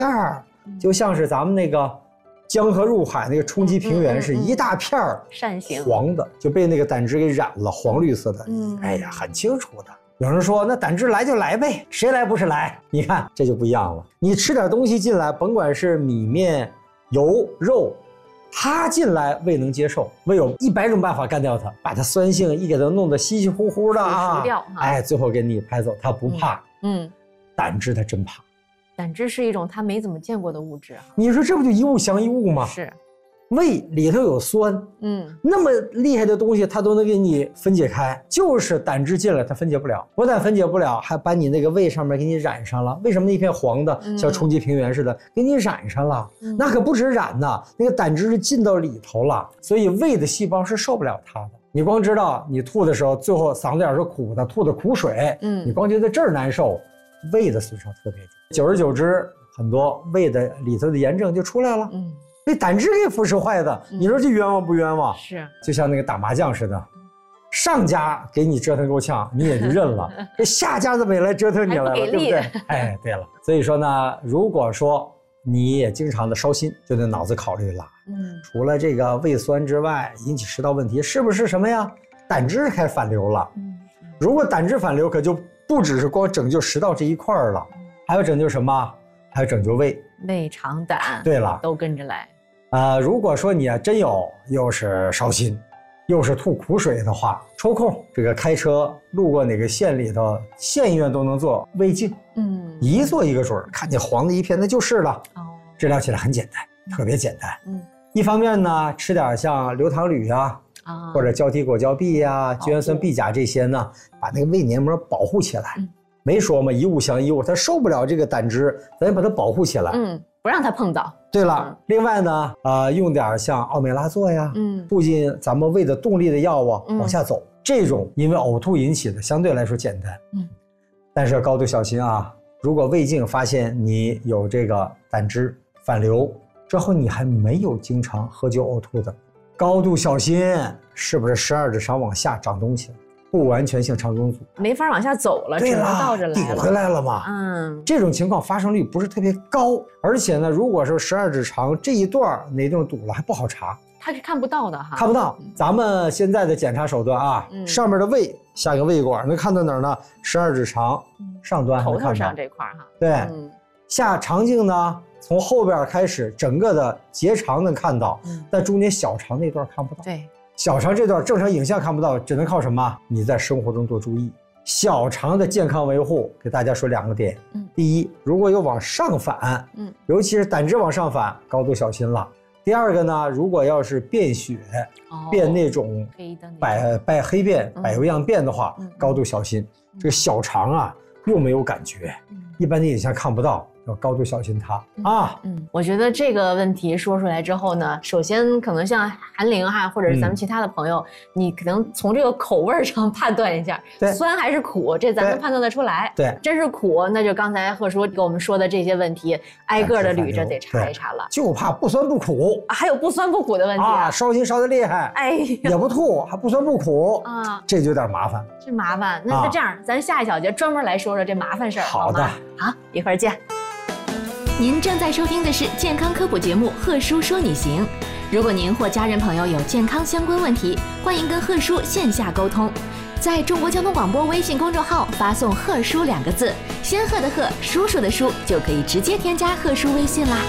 片儿，就像是咱们那个江河入海那个冲积平原是一大片扇形黄的，就被那个胆汁给染了，黄绿色的。哎呀，很清楚的。有人说那胆汁来就来呗，谁来不是来？你看这就不一样了。你吃点东西进来，甭管是米面、油、肉，它进来胃能接受，胃有100种办法干掉它，把它酸性一给它弄得稀稀糊糊的啊，哎，最后给你排走，它不怕。胆汁它真怕。 胆汁是一种它没怎么见过的物质啊。 你说这不就一物降一物吗？ 是。 胃里头有酸，那么厉害的东西它都能给你分解开，就是胆汁进来它分解不了，不但分解不了，还把你那个胃上面给你染上了。为什么那片黄的像冲积平原似的给你染上了？那可不止染呐，那个胆汁是进到里头了，所以胃的细胞是受不了它的。你光知道你吐的时候，最后嗓子眼是苦的，吐的苦水，你光觉得这儿难受，胃的损伤特别重，久而久之，很多胃的里头的炎症就出来了。被胆汁给腐蚀坏的，你说这冤枉不冤枉？ 是， 就像那个打麻将似的，上家给你折腾够呛，你也就认了，这下家子尾来折腾你来了，对不对？哎，对了，所以说呢，如果说你也经常的烧心，就得脑子考虑了。除了这个胃酸之外，引起食道问题是不是什么呀？胆汁开始反流了。如果胆汁反流，可就不只是光拯救食道这一块了，还要拯救什么？还要拯救胃、 肠、胆。对了，都跟着来。 如果说你真有又是烧心，又是吐苦水的话，抽空这个开车路过哪个县里头，县医院都能做胃镜，一做一个准，看见黄的一片那就是了。治疗起来很简单，特别简单。一方面呢，吃点像硫糖铝啊，或者胶体果胶吡呀、聚氨酸吡甲这些呢，把那个胃黏膜保护起来。没说嘛，一物降一物，它受不了这个胆汁，咱就把它保护起来， 不让它碰到。 对了，另外呢，用点像奥美拉唑呀，促进咱们胃的动力的药啊往下走，这种因为呕吐引起的相对来说简单，但是要高度小心啊。如果胃镜发现你有这个胆汁反流之后，你还没有经常喝酒呕吐的，高度小心，是不是12指肠往下长东西了？不完全性肠梗阻，没法往下走了，只能倒着来了，顶回来了嘛。这种情况发生率不是特别高，而且呢，如果说12指肠这一段哪地方堵了，还不好查，它是看不到的哈。看不到，咱们现在的检查手段啊，上面的胃下个胃管能看到哪儿呢？12指肠上端头头上这块哈。对，下肠镜呢，从后边开始，整个的结肠能看到，但中间小肠那段看不到。对。小肠这段正常影像看不到，只能靠什么？你在生活中多注意小肠的健康维护。给大家说2个点。第一，如果有往上反，尤其是胆汁往上反，高度小心了。第二个呢，如果要是便血，变那种白黑便、柏油样便的话，高度小心。这个小肠啊，又没有感觉，一般的影像看不到。要高度小心它啊！我觉得这个问题说出来之后呢，首先可能像韩玲哈，或者是咱们其他的朋友，你可能从这个口味上判断一下，酸还是苦，这咱能判断得出来。对，真是苦，那就刚才贺叔给我们说的这些问题，挨个的捋着得查一查了。就怕不酸不苦，还有不酸不苦的问题啊！烧心烧得厉害，哎，也不吐，还不酸不苦啊，这就有点麻烦。是麻烦，那这样，咱下一小节专门来说说这麻烦事儿，好的，好，一会儿见。您正在收听的是健康科普节目《贺叔说你行》。如果您或家人朋友有健康相关问题，欢迎跟贺叔线下沟通。在中国交通广播微信公众号发送“贺叔”2个字，仙鹤的鹤，叔叔的叔，就可以直接添加贺叔微信啦。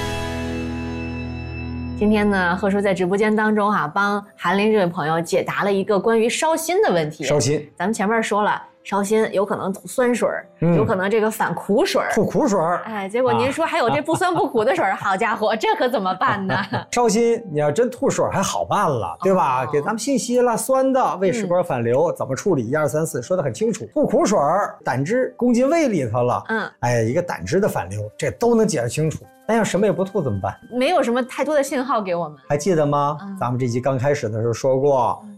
今天呢，贺叔在直播间当中帮韩玲这位朋友解答了一个关于烧心的问题。烧心，咱们前面说了。烧心有可能吐酸水，有可能这个反苦水，吐苦水。哎，结果您说还有这不酸不苦的水，好家伙，这可怎么办呢？烧心，你要真吐水还好办了，对吧？给咱们信息了，酸的胃食管反流怎么处理？1、2、3、4说得很清楚。吐苦水，胆汁攻进胃里头了，哎，一个胆汁的反流，这都能解释清楚。但要什么也不吐怎么办？没有什么太多的信号给我们，还记得吗？咱们这集刚开始的时候说过，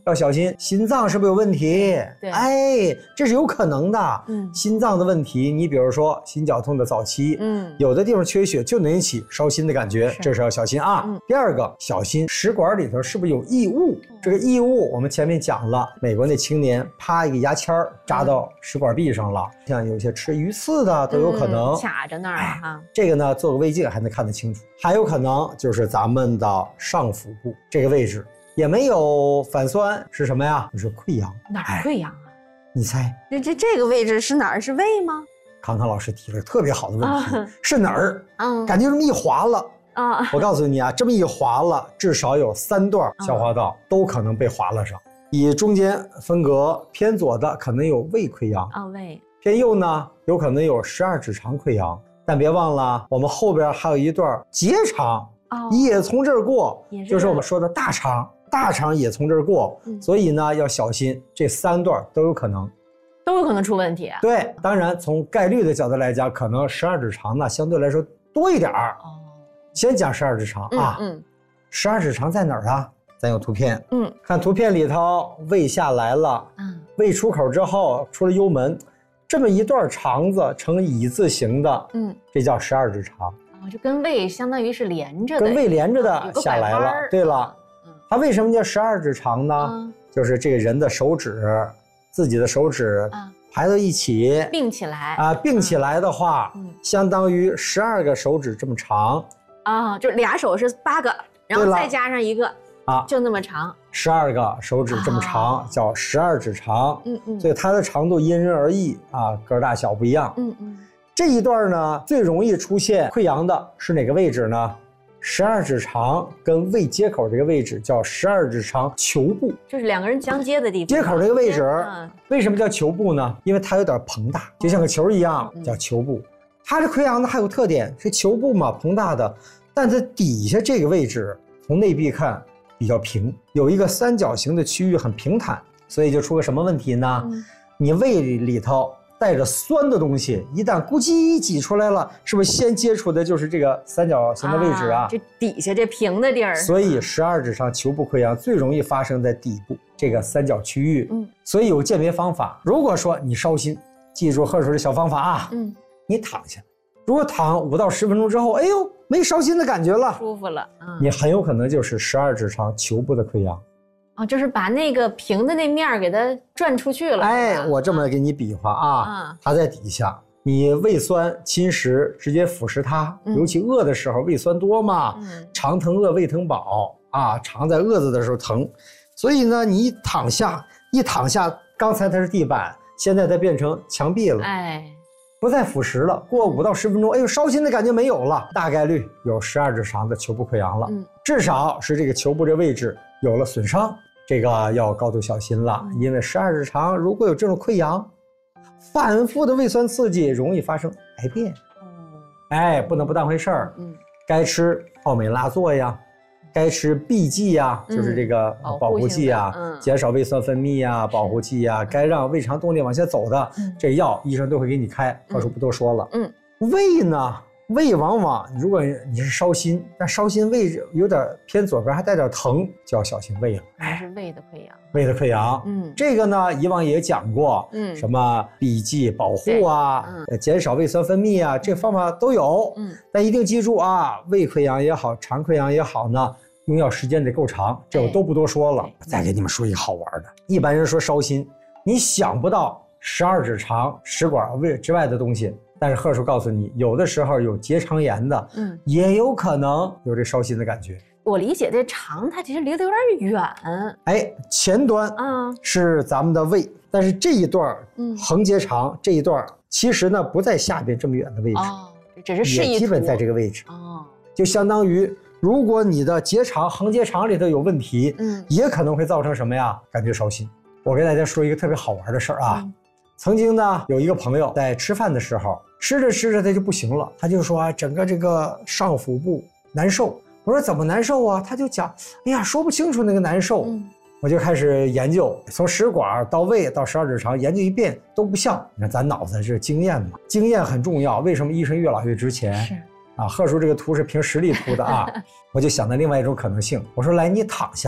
要小心心脏是不是有问题？ 对， 哎，这是有可能的。心脏的问题，你比如说心绞痛的早期，有的地方缺血就能引起烧心的感觉，这是要小心啊。第二个，小心食管里头是不是有异物？这个异物我们前面讲了，美国那青年啪一个牙签扎到食管壁上了，像有些吃鱼刺的都有可能卡着那儿哈。 这个呢，做个胃镜还能看得清楚。还有可能就是咱们的上腹部这个位置也没有反酸，是什么呀？就是溃疡。 哪儿溃疡啊？ 你猜？ 这个位置是哪儿？是胃吗？ 康康老师提了特别好的问题，是哪儿？感觉这么一划了。我告诉你啊，这么一划了，至少有3段消化道都可能被划了上。以中间分隔偏左的可能有胃溃疡， 胃偏右呢有可能有12指肠溃疡。但别忘了，我们后边还有一段结肠，也从这儿过，就是我们说的大肠，大肠也从这儿过。所以呢，要小心，这3段都有可能出问题。 对，当然从概率的角度来讲，可能12指肠呢相对来说多一点儿。先讲12指肠啊，12指肠在哪儿啊？咱有图片，看图片里头，胃下来了，胃出口之后出了幽门。这么一段肠子呈乙字形的，这叫12指肠， 就跟胃相当于是连着的， 跟胃连着的下来了。对了，它为什么叫12指肠呢？就是这个人的手指，自己的手指排到一起， 并起来并起来的话，相当于12个手指这么长就俩手是8个，然后再加上一个。就那么长 ，12个手指这么长，叫12指肠。所以它的长度因人而异个儿大小不一样。这一段呢，最容易出现溃疡的是哪个位置呢？12指肠跟胃接口这个位置叫12指肠球部， 就是2个人相接的地方。 接口这个位置，为什么叫球部呢？因为它有点膨大，就像个球一样，叫球部。它这溃疡呢还有特点，是球部嘛，膨大的，但它底下这个位置从内壁看比较平，有一个三角形的区域很平坦，所以就出个什么问题呢？你胃里头带着酸的东西，一旦咕叽挤出来了，是不是先接触的就是这个三角形的位置啊？ 这底下这平的地儿。 所以12指肠球部溃疡最容易发生在底部这个三角区域。所以有鉴别方法。如果说你烧心，记住贺叔的小方法啊。你躺下，如果躺5到10分钟之后，哎呦，没烧心的感觉了， 舒服了， 你很有可能就是12指肠球部的溃疡。 就是把那个平的那面给它转出去了。 我这么给你比划啊，它在底下，你胃酸侵蚀直接腐蚀它，尤其饿的时候胃酸多嘛，肠疼饿胃疼饱肠在饿着的时候疼，所以呢，你一躺下，刚才它是地板，现在它变成墙壁了，不再腐蚀了。过5到10分钟，哎呦，烧心的感觉没有了，大概率有12指肠的球部溃疡了，至少是这个球部这位置有了损伤，这个要高度小心了。因为12指肠如果有这种溃疡，反复的胃酸刺激容易发生癌变。不能不当回事儿。该吃奥美拉唑呀，该吃 B 剂呀，就是这个保护剂呀，减少胃酸分泌呀，保护剂呀，该让胃肠动力往下走的，这药医生都会给你开，到时候不多说了。胃呢？胃往往如果你是烧心，但烧心胃有点偏左边还带点疼，就要小心胃了。 是胃的溃疡。 胃的溃疡，这个呢以往也讲过，什么 B 剂保护啊，减少胃酸分泌啊，这方法都有。但一定记住啊，胃溃疡也好，肠溃疡也好呢，用药时间得够长，这我都不多说了。再给你们说一个好玩的，一般人说烧心，你想不到12指肠、食管、胃之外的东西。但是贺叔告诉你，有的时候有结肠炎的，也有可能有这烧心的感觉。 我理解这肠它其实离得有点远， 前端是咱们的胃，但是这一段横结肠这一段其实呢不在下边这么远的位置， 只是示意图， 也基本在这个位置。就相当于如果你的结肠横结肠里头有问题，也可能会造成什么呀？感觉烧心。我给大家说一个特别好玩的事儿啊。曾经呢，有一个朋友在吃饭的时候，吃着吃着他就不行了，他就说整个这个上腹部难受。我说怎么难受啊？他就讲，哎呀，说不清楚那个难受。我就开始研究，从食管到胃到12指肠研究一遍都不像。你看咱脑子是经验嘛，经验很重要。为什么医生越老越值钱？ 是贺叔这个图是凭实力图的啊。我就想到另外一种可能性，我说来你躺下，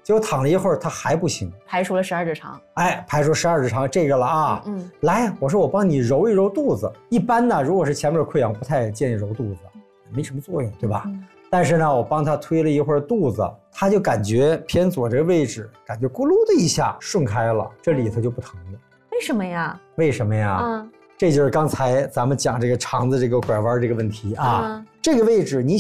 结果躺了一会儿，他还不行， 排出了12指肠。 哎，排出12指肠这个了啊。来，我说我帮你揉一揉肚子。一般呢，如果是前面溃疡，不太建议揉肚子，没什么作用，对吧？但是呢，我帮他推了一会儿肚子，他就感觉偏左这个位置，感觉咕噜的一下顺开了，这里头就不疼了。 为什么呀？ 为什么呀？这就是刚才咱们讲这个肠子这个拐弯这个问题啊。这个位置你